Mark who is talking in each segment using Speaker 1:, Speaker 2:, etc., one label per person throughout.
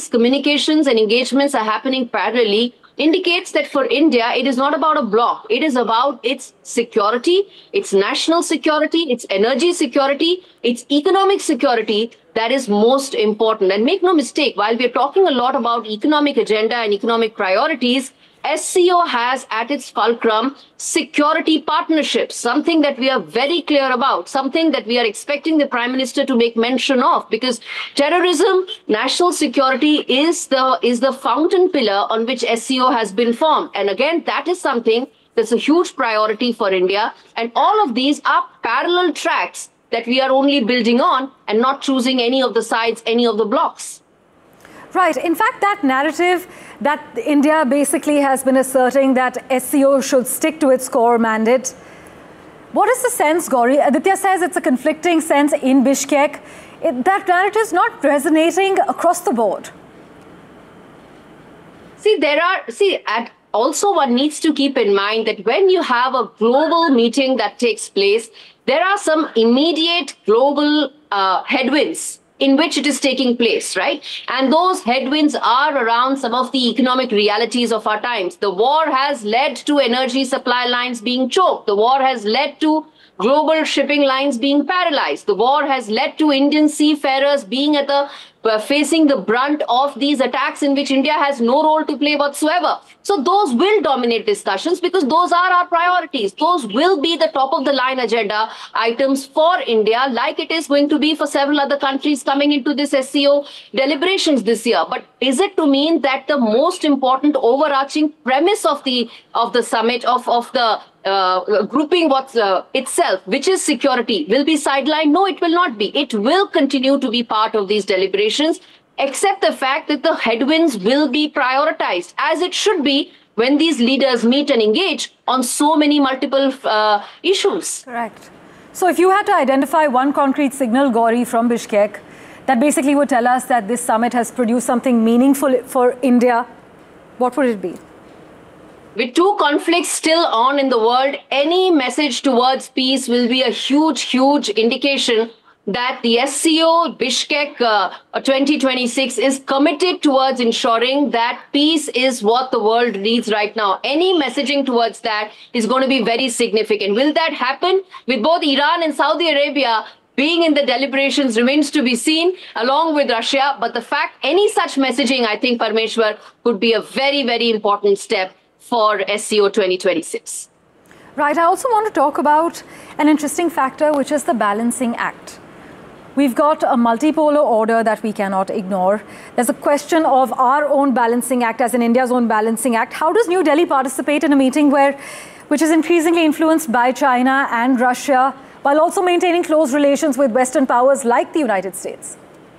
Speaker 1: these communications and engagements are happening parallelly indicates that for India, it is not about a bloc. It is about its security, its national security, its energy security, its economic security that is most important. And make no mistake, while we're talking a lot about economic agenda and economic priorities, SCO has at its fulcrum security partnerships, something that we are very clear about, something that we are expecting the Prime Minister to make mention of, because terrorism, national security is the fountain pillar on which SCO has been formed. And again, that is something that's a huge priority for India. And all of these are parallel tracks that we are only building on and not choosing any of the sides, any of the blocks.
Speaker 2: Right. In fact, that narrative that India basically has been asserting that SCO should stick to its core mandate. What is the sense, Gauri? Aditya says it's a conflicting sense in Bishkek. That narrative is not resonating across the board.
Speaker 1: Also one needs to keep in mind that when you have a global meeting that takes place, there are some immediate global headwinds in which it is taking place, right? And those headwinds are around some of the economic realities of our times. The war has led to energy supply lines being choked. The war has led to global shipping lines being paralyzed. The war has led to Indian seafarers being facing the brunt of these attacks in which India has no role to play whatsoever. So those will dominate discussions because those are our priorities. Those will be the top of the line agenda items for India, like it is going to be for several other countries coming into this SCO deliberations this year. But is it to mean that the most important overarching premise of the summit, of the grouping itself, which is security, will be sidelined? No, it will not be. It will continue to be part of these deliberations, except the fact that the headwinds will be prioritized, as it should be when these leaders meet and engage on so many multiple issues.
Speaker 2: Correct. So if you had to identify one concrete signal, Gauri, from Bishkek, that basically would tell us that this summit has produced something meaningful for India, what would it be?
Speaker 1: With two conflicts still on in the world, any message towards peace will be a huge, huge indication that the SCO Bishkek 2026 is committed towards ensuring that peace is what the world needs right now. Any messaging towards that is going to be very significant. Will that happen? With both Iran and Saudi Arabia being in the deliberations remains to be seen, along with Russia. But the fact any such messaging, I think, Parmeshwar, could be a very, very important step for SCO 2026.
Speaker 2: Right. I also want to talk about an interesting factor, which is the balancing act. We've got a multipolar order that we cannot ignore. There's a question of our own balancing act, as in India's own balancing act. How does New Delhi participate in a meeting which is increasingly influenced by China and Russia, while also maintaining close relations with Western powers like the United States?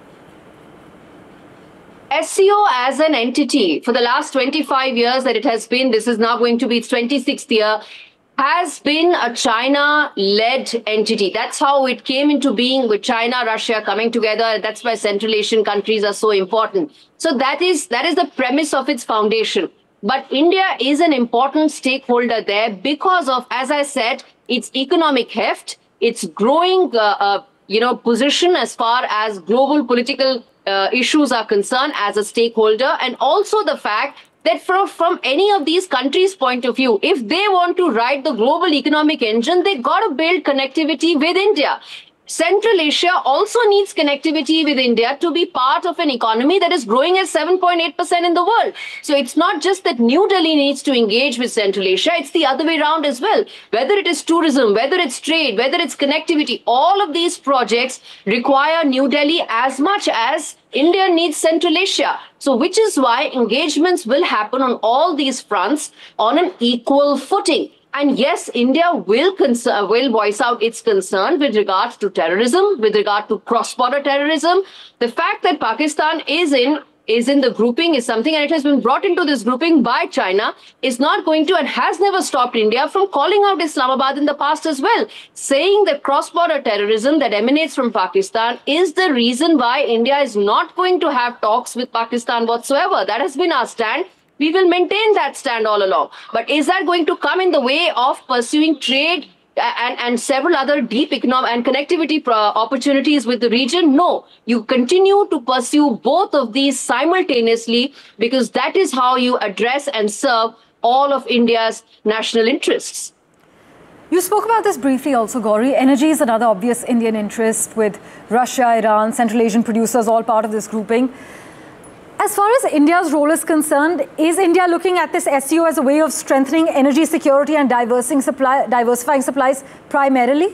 Speaker 1: SCO as an entity, for the last 25 years that it has been, this is now going to be its 26th year, has been a China-led entity. That's how it came into being, with China, Russia coming together. That's why Central Asian countries are so important. So that is the premise of its foundation. But India is an important stakeholder there because of, as I said, its economic heft, its growing position as far as global political issues are concerned as a stakeholder, and also the fact that from any of these countries' point of view, if they want to ride the global economic engine, they got to build connectivity with India. Central Asia also needs connectivity with India to be part of an economy that is growing at 7.8% in the world. So it's not just that New Delhi needs to engage with Central Asia, it's the other way around as well. Whether it is tourism, whether it's trade, whether it's connectivity, all of these projects require New Delhi as much as India needs Central Asia. So which is why engagements will happen on all these fronts on an equal footing. And yes, India will voice out its concern with regards to terrorism, with regard to cross-border terrorism. The fact that Pakistan is in the grouping is something, and it has been brought into this grouping by China, is not going to and has never stopped India from calling out Islamabad in the past as well, saying that cross-border terrorism that emanates from Pakistan is the reason why India is not going to have talks with Pakistan whatsoever. That has been our stand. We will maintain that stand all along. But is that going to come in the way of pursuing trade and several other deep economic and connectivity opportunities with the region? No, you continue to pursue both of these simultaneously, because that is how you address and serve all of India's national interests.
Speaker 2: You spoke about this briefly also, Gauri. Energy is another obvious Indian interest, with Russia, Iran, Central Asian producers all part of this grouping. As far as India's role is concerned, is India looking at this SCO as a way of strengthening energy security and diversifying supplies primarily?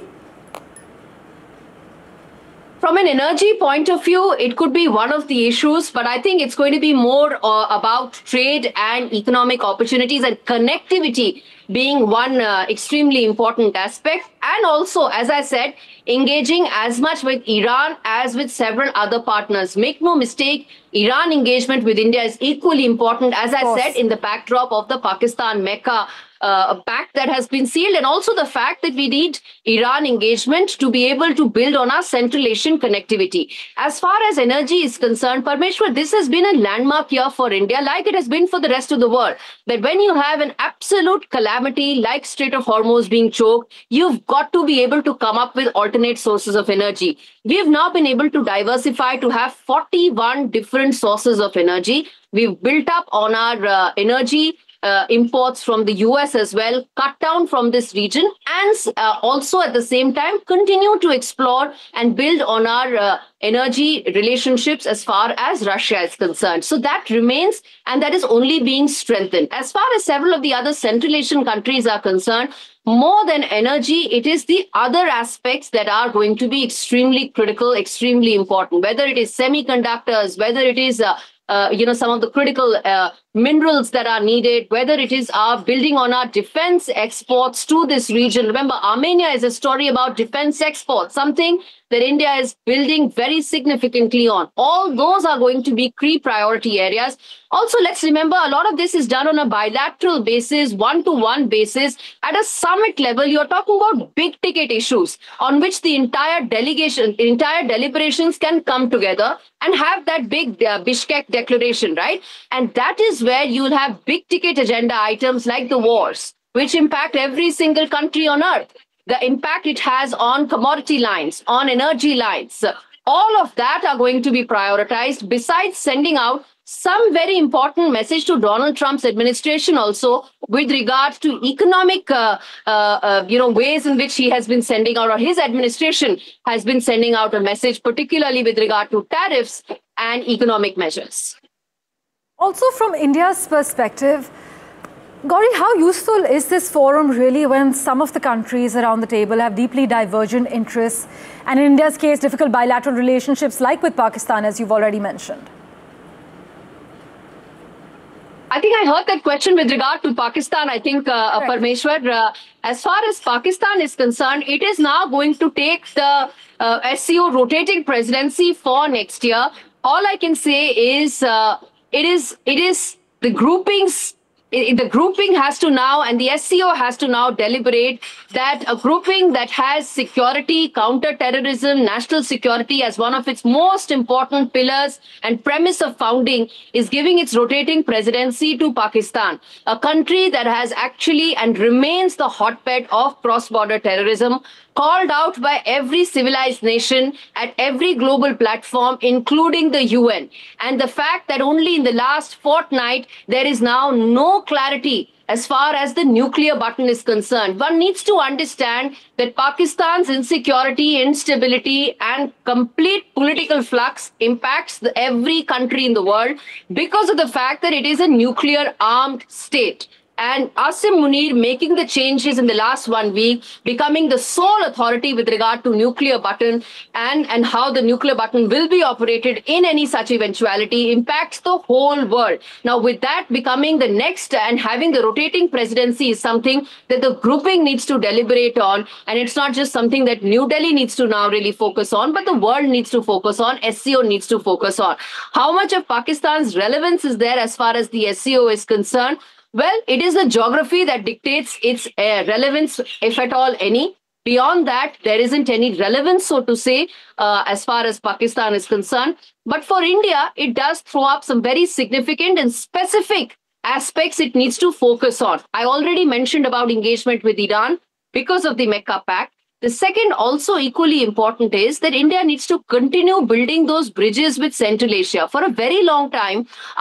Speaker 1: From an energy point of view, it could be one of the issues, but I think it's going to be more about trade and economic opportunities, and connectivity being one extremely important aspect. And also, as I said, engaging as much with Iran as with several other partners. Make no mistake, Iran engagement with India is equally important, as I said, in the backdrop of the Pakistan-Mecca pact that has been sealed, and also the fact that we need Iran engagement to be able to build on our Central Asian connectivity. As far as energy is concerned, Parmeshwar, this has been a landmark year for India, like it has been for the rest of the world. That when you have an absolute calamity like Strait of Hormuz being choked, you've got to be able to come up with alternate sources of energy. We have now been able to diversify to have 41 different sources of energy. We've built up on our energy imports from the US as well, cut down from this region, and also at the same time continue to explore and build on our energy relationships as far as Russia is concerned. So that remains, and that is only being strengthened. As far as several of the other Central Asian countries are concerned, more than energy, it is the other aspects that are going to be extremely critical, extremely important, whether it is semiconductors, whether it is some of the critical minerals that are needed, whether it is our building on our defense exports to this region. Remember, Armenia is a story about defense exports, something that India is building very significantly on. All those are going to be key priority areas. Also, let's remember, a lot of this is done on a bilateral basis, one-to-one basis. At a summit level, you're talking about big ticket issues on which the entire deliberations can come together and have that big Bishkek declaration, right? And that is where you'll have big ticket agenda items like the wars, which impact every single country on earth. The impact it has on commodity lines, on energy lines, all of that are going to be prioritized, besides sending out some very important message to Donald Trump's administration also with regard to economic ways in which he has been sending out, or his administration has been sending out a message, particularly with regard to tariffs and economic measures.
Speaker 2: Also, from India's perspective, Gauri, how useful is this forum really when some of the countries around the table have deeply divergent interests, and in India's case, difficult bilateral relationships like with Pakistan, as you've already mentioned?
Speaker 1: I think I heard that question with regard to Pakistan. I think, Parmeshwar, as far as Pakistan is concerned, it is now going to take the SCO rotating presidency for next year. All I can say is it is the groupings. The grouping has to now, and the SCO has to now deliberate that a grouping that has security, counter-terrorism, national security as one of its most important pillars and premise of founding is giving its rotating presidency to Pakistan, a country that has actually and remains the hotbed of cross-border terrorism, called out by every civilized nation at every global platform, including the UN. And the fact that only in the last fortnight, there is now no clarity as far as the nuclear button is concerned. One needs to understand that Pakistan's insecurity, instability, and complete political flux impacts every country in the world because of the fact that it is a nuclear-armed state. And Asim Munir making the changes in the last 1 week, becoming the sole authority with regard to nuclear button and how the nuclear button will be operated in any such eventuality impacts the whole world. Now, with that becoming the next and having the rotating presidency is something that the grouping needs to deliberate on. And it's not just something that New Delhi needs to now really focus on, but the world needs to focus on, SCO needs to focus on. How much of Pakistan's relevance is there as far as the SCO is concerned? Well, it is the geography that dictates its relevance, if at all any. Beyond that, there isn't any relevance, so to say, as far as Pakistan is concerned. But for India, it does throw up some very significant and specific aspects it needs to focus on. I already mentioned about engagement with Iran. because of the Mecca Pact. The second, also equally important, is that India needs to continue building those bridges with Central Asia. For a very long time,